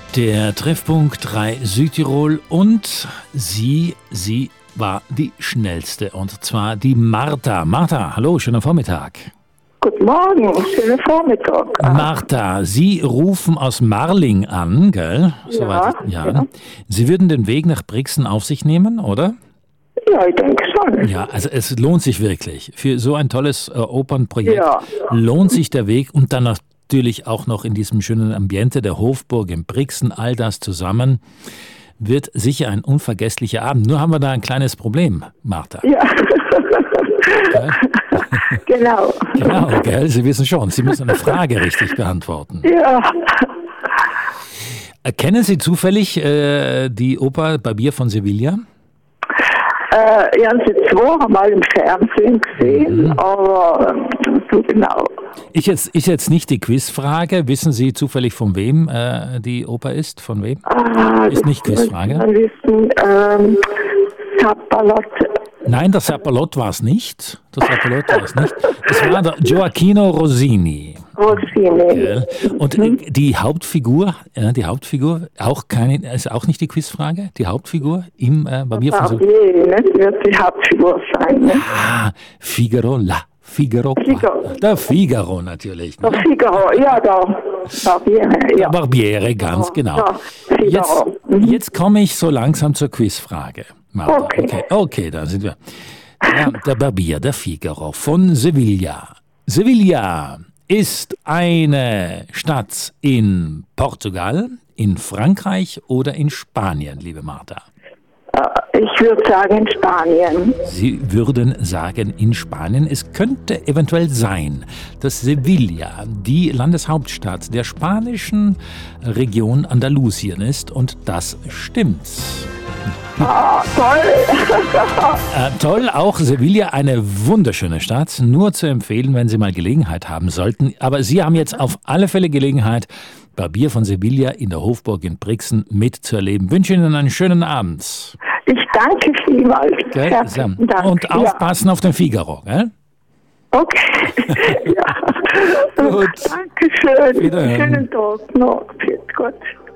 Der Treffpunkt 3 Südtirol und sie war die schnellste und zwar die Martha. Martha, hallo, schönen Vormittag. Guten Morgen, schönen Vormittag. Martha, Sie rufen aus Marling an, gell? Ja. Sie würden den Weg nach Brixen auf sich nehmen, oder? Ja, ich denke schon. Ja, also es lohnt sich wirklich. Für so ein tolles Opernprojekt lohnt sich der Weg und dann natürlich auch noch in diesem schönen Ambiente der Hofburg in Brixen, all das zusammen, wird sicher ein unvergesslicher Abend. Nur haben wir da ein kleines Problem, Martha. Ja. Genau. Genau, gell? Sie wissen schon, Sie müssen eine Frage richtig beantworten. Ja. Kennen Sie zufällig die Oper Barbier von Sevilla? Ich habe sie zweimal im Fernsehen gesehen, aber so genau. Ist jetzt nicht die Quizfrage. Wissen Sie zufällig, von wem die Oper ist? Von wem? Ist nicht Quizfrage. Wir wissen, Zappalot. Nein, der Zappalot war es nicht. Es war der Gioacchino Rossini. Rossini. Und die Hauptfigur, ist auch nicht die Quizfrage, die Hauptfigur im Barbier von Sevilla. Wird die Hauptfigur sein. Ne? Figaro. Der Figaro natürlich. Ne? Der Figaro, ja, der Barbiere. Ja. Der Barbiere, ganz genau. Jetzt komme ich so langsam zur Quizfrage. Okay, da sind wir. Ja, der Barbier, der Figaro von Sevilla. Sevilla ist eine Stadt in Portugal, in Frankreich oder in Spanien, liebe Martha? Ich würde sagen in Spanien. Sie würden sagen in Spanien. Es könnte eventuell sein, dass Sevilla die Landeshauptstadt der spanischen Region Andalusien ist und das stimmt. Toll! Toll, auch Sevilla, eine wunderschöne Stadt, nur zu empfehlen, wenn Sie mal Gelegenheit haben sollten. Aber Sie haben jetzt auf alle Fälle Gelegenheit, Barbier von Sevilla in der Hofburg in Brixen mitzuerleben. Ich wünsche Ihnen einen schönen Abend. Ich danke vielmals. Herzlichen Dank. Und aufpassen auf den Figaro, gell? Okay. Ja. Gut. Dankeschön. Wiederhören. Schönen Tag noch. Gut.